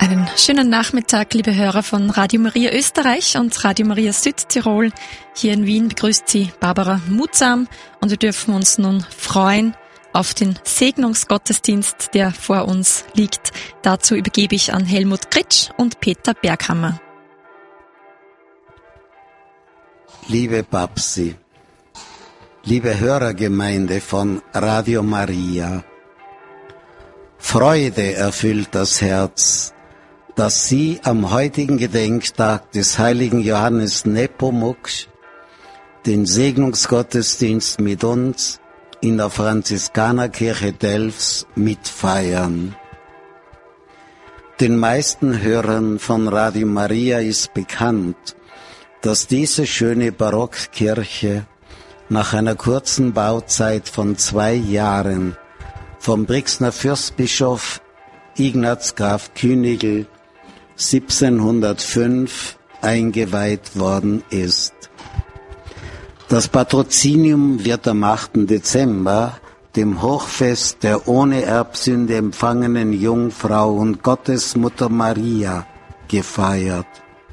Einen schönen Nachmittag, liebe Hörer von Radio Maria Österreich und Radio Maria Südtirol. Hier in Wien begrüßt Sie Barbara Mutsam und wir dürfen uns nun freuen auf den Segnungsgottesdienst, der vor uns liegt. Dazu übergebe ich an Helmut Kritsch und Peter Berghammer. Liebe Babsi, liebe Hörergemeinde von Radio Maria, Freude erfüllt das Herz, dass Sie am heutigen Gedenktag des heiligen Johannes Nepomuk den Segnungsgottesdienst mit uns in der Franziskanerkirche Delfs mitfeiern. Den meisten Hörern von Radio Maria ist bekannt, dass diese schöne Barockkirche nach einer kurzen Bauzeit von 2 Jahren vom Brixner Fürstbischof Ignaz Graf Kühnigl 1705 eingeweiht worden ist. Das Patrozinium wird am 8. Dezember, dem Hochfest der ohne Erbsünde empfangenen Jungfrau und Gottesmutter Maria, gefeiert.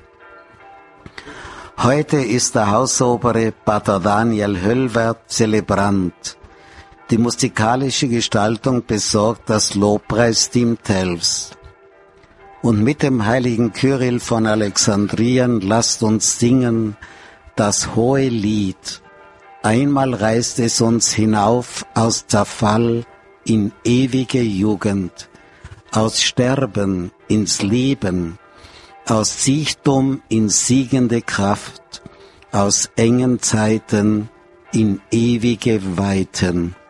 Heute ist der Hausobere Pater Daniel Höllwert Zelebrant. Die musikalische Gestaltung besorgt das Lobpreisteam Delfs. Und mit dem heiligen Kyrill von Alexandrien lasst uns singen das hohe Lied. Einmal reißt es uns hinauf aus Zerfall in ewige Jugend, aus Sterben ins Leben, aus Siechtum in siegende Kraft, aus engen Zeiten in ewige Weiten.